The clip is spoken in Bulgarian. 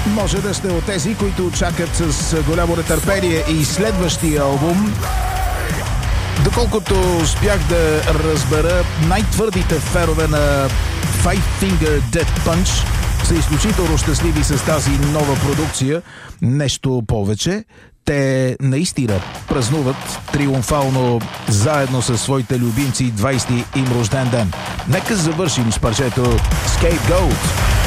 Може да сте от тези, които чакат с голямо нетърпение и следващия албум. Доколкото успях да разбера, най-твърдите фенове на Five Finger Death Punch са изключително щастливи с тази нова продукция. Нещо повече, те наистина празнуват триумфално заедно със своите любимци 20-ти им рожден ден. Нека завършим с парчето Scapegoat.